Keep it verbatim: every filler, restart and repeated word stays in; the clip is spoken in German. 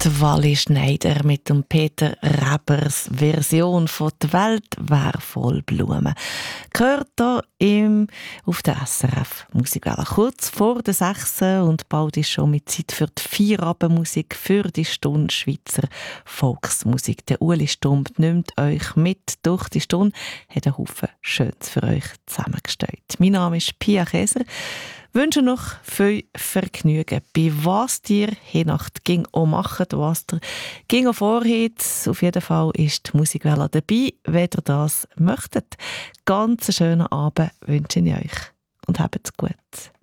die Wally Schneider mit dem Peter Rebers Version von «Die Welt wär voll Blumen». Gehört hier im, auf der S R F Musikwelle. Kurz vor der sechs und bald ist schon mit Zeit für die Feierabendmusik, für die Stunde Schweizer Volksmusik. Der Uli Stump nimmt euch mit durch die Stunde, hat einen Haufen Schönes für euch zusammengestellt. Mein Name ist Pia Käser. Wünsche noch viel Vergnügen bei was dir hier Nacht ging auch machen, was dir ging auch vorhat. Auf jeden Fall ist die Musikwelle dabei, wenn ihr das möchtet. Ganz einen schönen Abend wünsche ich euch und habt's gut.